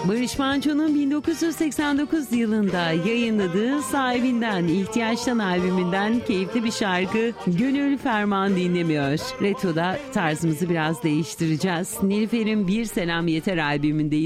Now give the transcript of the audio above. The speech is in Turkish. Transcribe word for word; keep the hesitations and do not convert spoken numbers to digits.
Barış Manço'nun bin dokuz yüz seksen dokuz yılında yayınladığı Sahibinden, İhtiyaçtan albümünden keyifli bir şarkı Gönül Ferman dinlemiyor. Retro'da tarzımızı biraz değiştireceğiz. Nilüfer'in Bir Selam Yeter albümündeyiz.